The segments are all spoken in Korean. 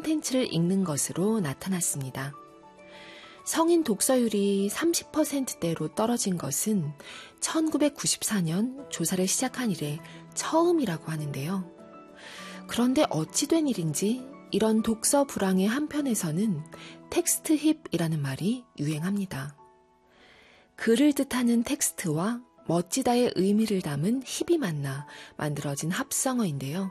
콘텐츠를 읽는 것으로 나타났습니다. 성인 독서율이 30%대로 떨어진 것은 1994년 조사를 시작한 이래 처음이라고 하는데요. 그런데 어찌 된 일인지 이런 독서 불황의 한편에서는 텍스트 힙이라는 말이 유행합니다. 글을 뜻하는 텍스트와 멋지다의 의미를 담은 힙이 만나 만들어진 합성어인데요.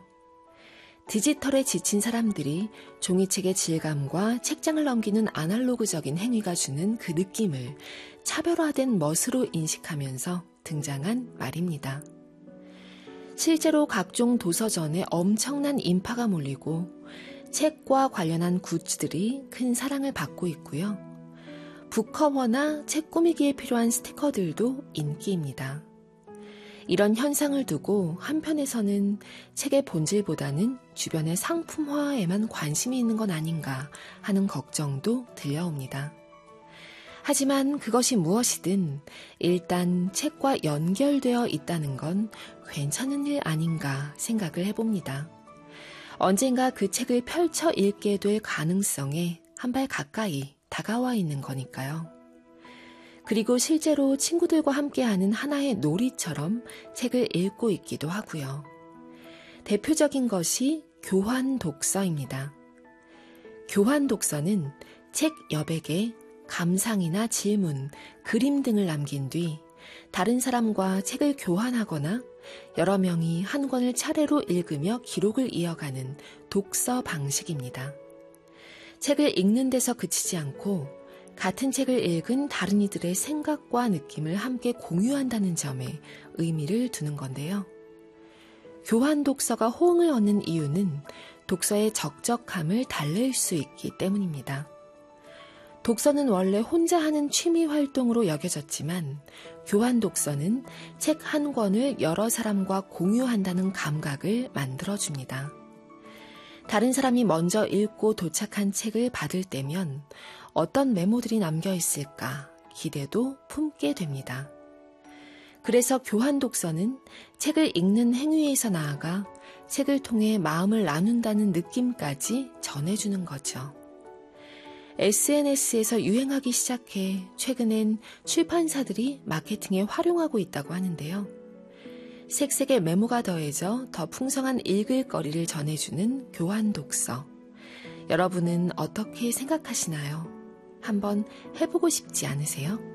디지털에 지친 사람들이 종이책의 질감과 책장을 넘기는 아날로그적인 행위가 주는 그 느낌을 차별화된 멋으로 인식하면서 등장한 말입니다. 실제로 각종 도서전에 엄청난 인파가 몰리고 책과 관련한 굿즈들이 큰 사랑을 받고 있고요. 북커버나 책 꾸미기에 필요한 스티커들도 인기입니다. 이런 현상을 두고 한편에서는 책의 본질보다는 주변의 상품화에만 관심이 있는 건 아닌가 하는 걱정도 들려옵니다. 하지만 그것이 무엇이든 일단 책과 연결되어 있다는 건 괜찮은 일 아닌가 생각을 해봅니다. 언젠가 그 책을 펼쳐 읽게 될 가능성에 한 발 가까이 다가와 있는 거니까요. 그리고 실제로 친구들과 함께하는 하나의 놀이처럼 책을 읽고 있기도 하고요. 대표적인 것이 교환 독서입니다. 교환 독서는 책 여백에 감상이나 질문, 그림 등을 남긴 뒤 다른 사람과 책을 교환하거나 여러 명이 한 권을 차례로 읽으며 기록을 이어가는 독서 방식입니다. 책을 읽는 데서 그치지 않고 같은 책을 읽은 다른 이들의 생각과 느낌을 함께 공유한다는 점에 의미를 두는 건데요. 교환 독서가 호응을 얻는 이유는 독서의 적적함을 달랠 수 있기 때문입니다. 독서는 원래 혼자 하는 취미 활동으로 여겨졌지만 교환 독서는 책 한 권을 여러 사람과 공유한다는 감각을 만들어줍니다. 다른 사람이 먼저 읽고 도착한 책을 받을 때면 어떤 메모들이 남겨 있을까 기대도 품게 됩니다. 그래서 교환 독서는 책을 읽는 행위에서 나아가 책을 통해 마음을 나눈다는 느낌까지 전해주는 거죠. SNS에서 유행하기 시작해 최근엔 출판사들이 마케팅에 활용하고 있다고 하는데요. 색색의 메모가 더해져 더 풍성한 읽을 거리를 전해주는 교환 독서. 여러분은 어떻게 생각하시나요? 한번 해보고 싶지 않으세요?